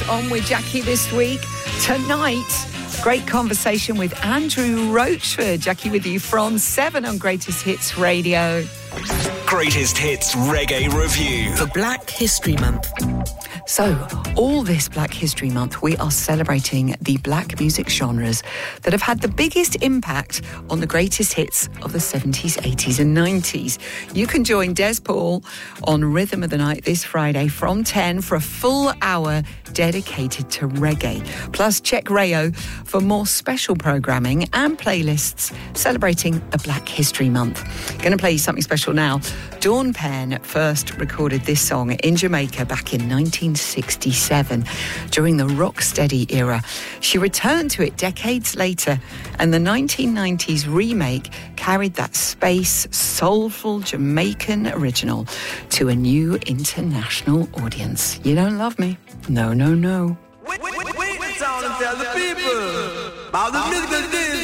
on with Jackie this week. Tonight, great conversation with Andrew Roachford. Jackie with you from 7 on Greatest Hits Radio. Greatest Hits Reggae Review for Black History Month. So, all this Black History Month, we are celebrating the black music genres that have had the biggest impact on the greatest hits of the 70s, 80s and 90s. You can join Des Paul on Rhythm of the Night this Friday from 10 for a full hour dedicated to reggae. Plus, check Rayo for more special programming and playlists celebrating a Black History Month. Going to play you something special now. Dawn Penn first recorded this song in Jamaica back in 1967 during the rocksteady era. She returned to it decades later, and the 1990s remake carried that space, soulful Jamaican original to a new international audience. You don't love me? No, no, no. Wait the town and tell the people about the musical